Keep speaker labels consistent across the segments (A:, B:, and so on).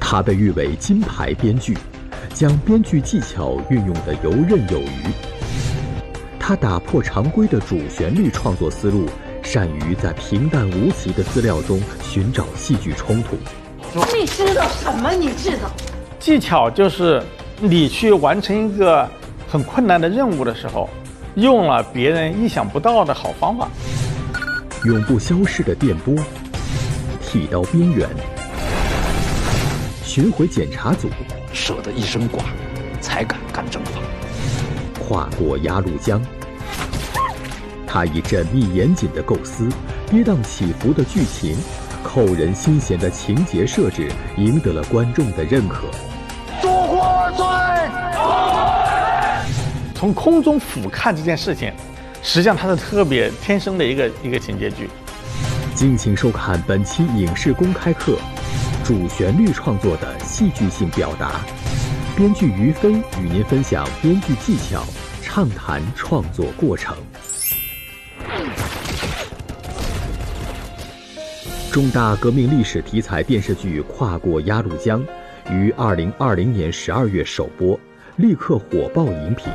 A: 他被誉为金牌编剧，将编剧技巧运用得游刃有余。他打破常规的主旋律创作思路，善于在平淡无奇的资料中寻找戏剧冲突。
B: 你知道什么？你知道？
C: 技巧就是你去完成一个很困难的任务的时候，用了别人意想不到的好方法。
A: 永不消逝的电波，剃刀边缘，巡回检查组，
D: 舍得一身剐，才敢干正法。
A: 跨过鸭绿江，他以缜密严谨的构思、跌宕起伏的剧情、扣人心弦的情节设置，赢得了观众的认可。
E: 烛火岁！
C: 从空中俯瞰这件事情，实际上它是特别天生的一个情节剧。
A: 敬请收看本期影视公开课，主旋律创作的戏剧性表达。编剧于飞与您分享编剧技巧，畅谈创作过程。重大革命历史题材电视剧《跨过鸭绿江》于2020年12月首播，立刻火爆荧屏。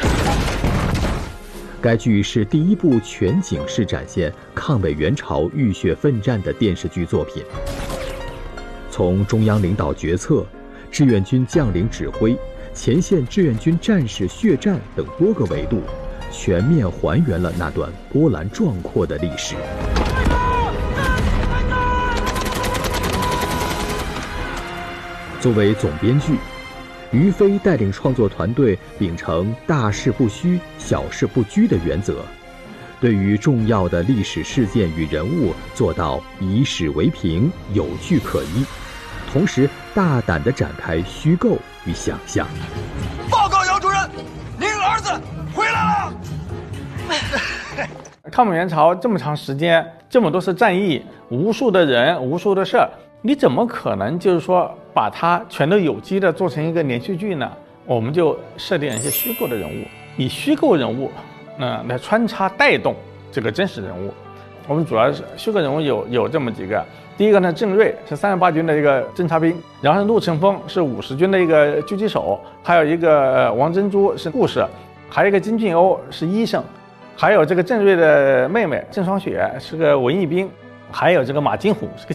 A: 该剧是第一部全景式展现抗美援朝浴血奋战的电视剧作品。从中央领导决策、志愿军将领指挥、前线志愿军战士血战等多个维度，全面还原了那段波澜壮阔的历史。作为总编剧，于飞带领创作团队秉承大事不虚、小事不拘的原则，对于重要的历史事件与人物做到以史为凭、有据可依，同时大胆地展开虚构与想象。
E: 报告姚主任，您儿子回来了。
C: 抗美援朝这么长时间，这么多次战役，无数的人，无数的事儿，你怎么可能就是说把它全都有机的做成一个连续剧呢？我们就设定一些虚构的人物，以虚构人物来穿插带动这个真实人物。我们主要是虚构人物有这么几个，第一个呢，郑瑞是38军的一个侦察兵，然后陆成风是50军的一个狙击手，还有一个王珍珠是护士，还有一个金俊欧是医生，还有这个郑瑞的妹妹郑双雪是个文艺兵，还有这个马金虎是个